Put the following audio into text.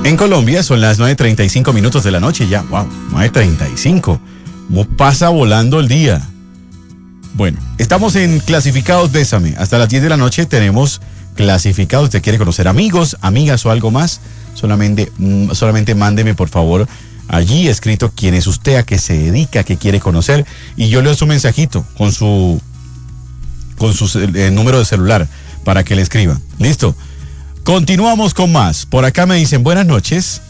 En Colombia son las 9:35 minutos de la noche ya. Wow, 9:35. ¿Cómo pasa volando el día? Bueno, estamos en Clasificados Bésame. Hasta las 10 de la noche tenemos clasificados. ¿Usted quiere conocer amigos, amigas o algo más? Solamente mándeme, por favor, allí escrito quién es usted, a qué se dedica, qué quiere conocer. Y yo le doy su mensajito con su número de celular para que le escriba. ¿Listo? Continuamos con más. Por acá me dicen buenas noches.